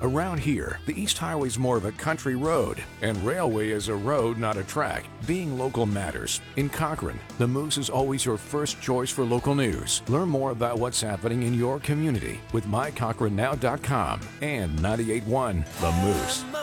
Around here, the East Highway's more of a country road, and Railway is a road, not a track. Being local matters. In Cochrane, the Moose is always your first choice for local news. Learn more about what's happening in your community with mycochranenow.com and 98.1 The Moose.